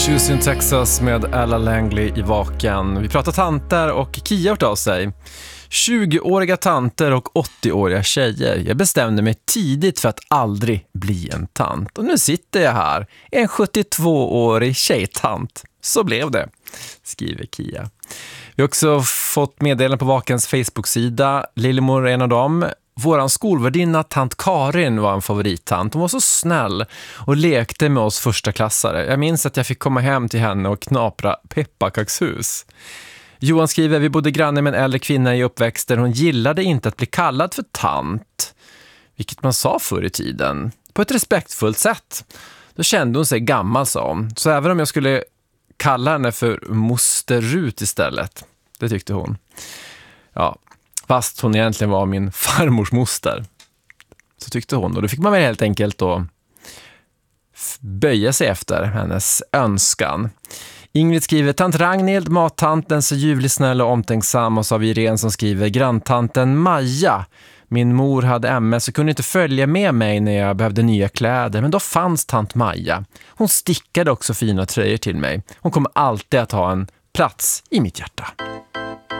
Houston, Texas med Ella Langley i Vaken. Vi pratar tanter och Kia hört av sig. 20-åriga tanter och 80-åriga tjejer. Jag bestämde mig tidigt för att aldrig bli en tant. Och nu sitter jag här, en 72-årig tjejtant. Så blev det, skriver Kia. Vi har också fått meddelanden på Vakens Facebook-sida. Lillemor är en av dem. Våran skolvärdinna tant Karin var en favorittant. Hon var så snäll och lekte med oss första klassare. Jag minns att jag fick komma hem till henne och knapra pepparkakshus. Johan skriver, vi bodde granne med en äldre kvinna i uppväxten. Hon gillade inte att bli kallad för tant, vilket man sa förr i tiden. På ett respektfullt sätt. Då kände hon sig gammal, sa hon. Så även om jag skulle kalla henne för moster Rut istället, det tyckte hon. Ja, fast hon egentligen var min farmors moster. Så tyckte hon. Och då fick man väl helt enkelt då böja sig efter hennes önskan. Ingrid skriver, tant Ragnhild, mattanten, så ljuvlig, snäll och omtänksam. Och så har vi Irene som skriver, granntanten Maja. Min mor hade MS och kunde inte följa med mig när jag behövde nya kläder. Men då fanns tant Maja. Hon stickade också fina tröjor till mig. Hon kommer alltid att ha en plats i mitt hjärta.